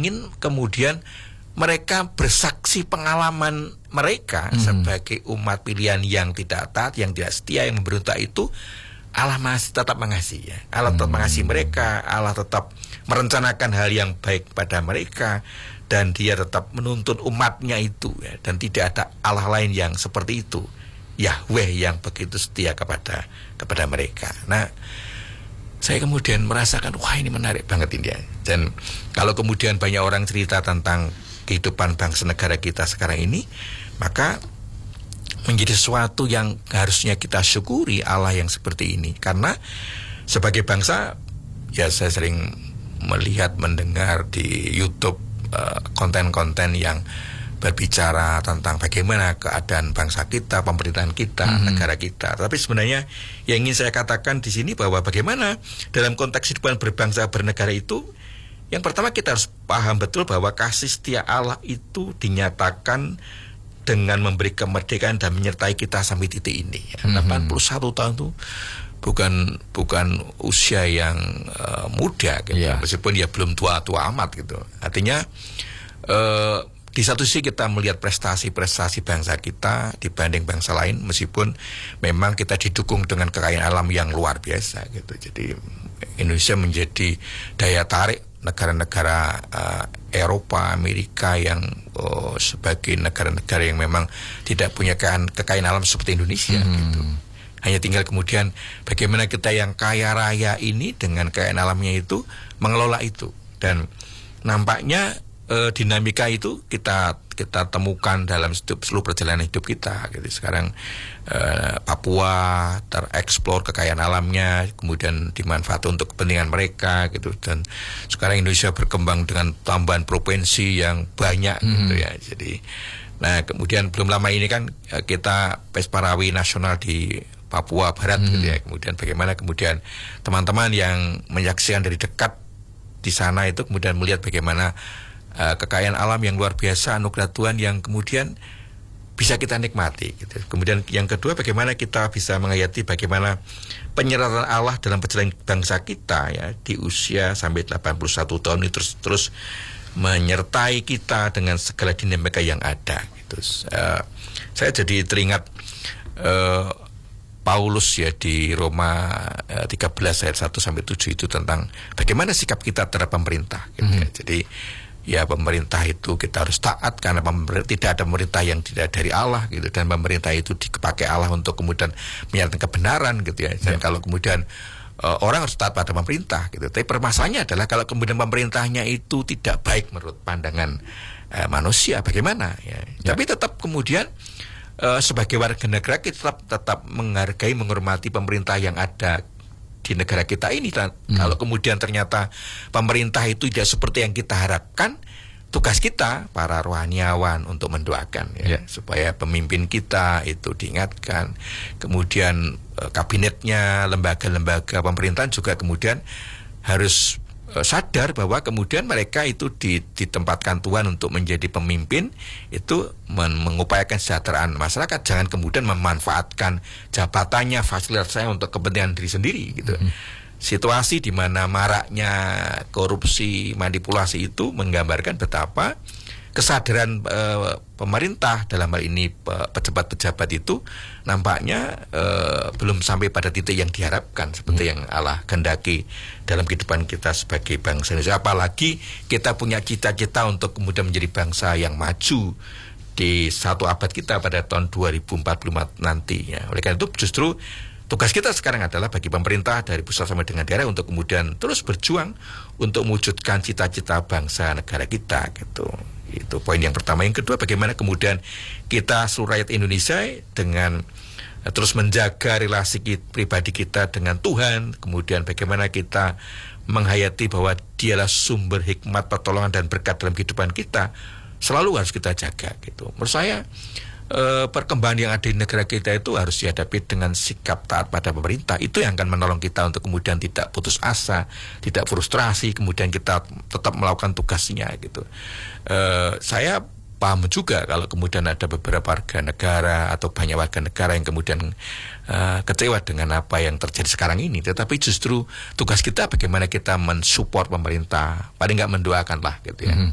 ingin kemudian mereka bersaksi pengalaman mereka sebagai umat pilihan yang tidak taat, yang tidak setia, yang memberontak itu, Allah masih tetap mengasihi ya. Allah tetap mengasihi mereka, Allah tetap merencanakan hal yang baik pada mereka, dan Dia tetap menuntun umatnya itu ya. Dan tidak ada Allah lain yang seperti itu, Yahweh yang begitu setia kepada mereka. Nah, saya kemudian merasakan, wah ini menarik banget ini ya. Dan kalau kemudian banyak orang cerita tentang kehidupan bangsa negara kita sekarang ini, maka menjadi sesuatu yang harusnya kita syukuri Allah yang seperti ini. Karena sebagai bangsa, ya saya sering melihat, mendengar di YouTube konten-konten yang berbicara tentang bagaimana keadaan bangsa kita, pemerintahan kita, negara kita. Tapi sebenarnya yang ingin saya katakan di sini bahwa bagaimana dalam konteks kehidupan berbangsa bernegara itu, yang pertama kita harus paham betul bahwa kasih setia Allah itu dinyatakan dengan memberi kemerdekaan dan menyertai kita sampai titik ini. 81 tahun itu bukan usia yang muda gitu. Meskipun ya belum tua-tua amat gitu. Artinya di satu sisi kita melihat prestasi-prestasi bangsa kita dibanding bangsa lain, meskipun memang kita didukung dengan kekayaan alam yang luar biasa gitu. Jadi Indonesia menjadi daya tarik negara-negara Eropa, Amerika yang sebagai negara-negara yang memang tidak punya kekayaan alam seperti Indonesia gitu. Hanya tinggal kemudian bagaimana kita yang kaya raya ini dengan kekayaan alamnya itu mengelola itu. Dan nampaknya dinamika itu kita temukan dalam seluruh perjalanan hidup kita gitu. Sekarang Papua tereksplor kekayaan alamnya, kemudian dimanfaatkan untuk kepentingan mereka gitu. Dan sekarang Indonesia berkembang dengan tambahan provinsi yang banyak gitu ya. Jadi kemudian belum lama ini kan kita Pesparawi Nasional di Papua Barat gitu ya. Kemudian bagaimana kemudian teman-teman yang menyaksikan dari dekat di sana itu kemudian melihat bagaimana kekayaan alam yang luar biasa, anugerah Tuhan yang kemudian bisa kita nikmati gitu. Kemudian yang kedua, bagaimana kita bisa menghayati bagaimana penyertaan Allah dalam perjalanan bangsa kita ya di usia sampai 81 tahun ini terus menyertai kita dengan segala dinamika yang ada gitu. Saya jadi teringat Paulus ya di Roma 13 ayat 1 sampai 7 itu tentang bagaimana sikap kita terhadap pemerintah gitu ya. Jadi ya pemerintah itu kita harus taat karena tidak ada pemerintah yang tidak dari Allah gitu, dan pemerintah itu dipakai Allah untuk kemudian menyatakan kebenaran gitu ya. Dan kalau kemudian orang harus taat pada pemerintah gitu. Tapi permasalahannya adalah kalau kemudian pemerintahnya itu tidak baik menurut pandangan manusia, bagaimana ya. Tapi tetap kemudian sebagai warga negara kita tetap menghargai, menghormati pemerintah yang ada di negara kita ini. Kalau kemudian ternyata pemerintah itu tidak seperti yang kita harapkan, tugas kita para rohaniawan untuk mendoakan ya, supaya pemimpin kita itu diingatkan. Kemudian kabinetnya, lembaga-lembaga pemerintahan juga kemudian harus sadar bahwa kemudian mereka itu ditempatkan Tuhan untuk menjadi pemimpin, itu mengupayakan kesejahteraan masyarakat. Jangan kemudian memanfaatkan jabatannya, fasilitasnya untuk kepentingan diri sendiri gitu. Situasi di mana maraknya korupsi, manipulasi itu menggambarkan betapa kesadaran pemerintah dalam hal ini pejabat-pejabat itu nampaknya belum sampai pada titik yang diharapkan seperti yang Allah kehendaki dalam kehidupan kita sebagai bangsa Indonesia. Apalagi kita punya cita-cita untuk kemudian menjadi bangsa yang maju di satu abad kita pada tahun 2045 nanti ya. Oleh karena itu justru tugas kita sekarang adalah bagi pemerintah dari pusat sampai dengan daerah untuk kemudian terus berjuang untuk mewujudkan cita-cita bangsa negara kita gitu. Itu poin yang pertama. Yang kedua, bagaimana kemudian kita seluruh rakyat Indonesia dengan terus menjaga relasi pribadi kita dengan Tuhan. Kemudian bagaimana kita menghayati bahwa Dialah sumber hikmat, pertolongan dan berkat dalam kehidupan kita, selalu harus kita jaga gitu. Menurut saya perkembangan yang ada di negara kita itu harus dihadapi dengan sikap taat pada pemerintah. Itu yang akan menolong kita untuk kemudian tidak putus asa, tidak frustrasi, kemudian kita tetap melakukan tugasnya gitu. Saya paham juga kalau kemudian ada beberapa warga negara atau banyak warga negara yang kemudian kecewa dengan apa yang terjadi sekarang ini. Tetapi justru tugas kita bagaimana kita mensupport pemerintah, paling nggak mendoakan lah gitu ya.